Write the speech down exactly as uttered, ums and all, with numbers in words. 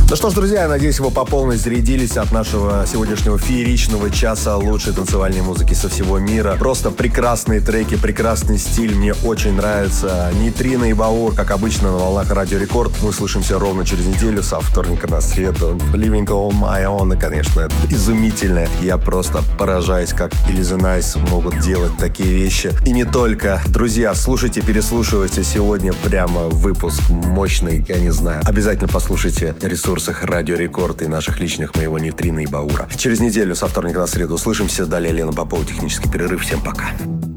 Ну что ж, друзья, я надеюсь, вы по полной зарядились от нашего сегодняшнего фееричного часа лучшей танцевальной музыки со всего мира. Просто прекрасные треки, прекрасный стиль, мне очень нравится. Нейтрино и Баур, как обычно, на волнах Радио Рекорд. Мы услышимся ровно через неделю, со вторника на среду. Living on my own, и, конечно, это изумительно. Я просто поражаюсь, как Elise Nice могут делать такие вещи. И не только. Друзья, слушайте, переслушивайте сегодня прямо выпуск мощный, я не знаю. Обязательно послушайте ресурс Радио Рекорд и наших личных, моего Нейтрино и Баура. Через неделю со вторника на среду услышимся. Далее Лена Попова, технический перерыв. Всем пока.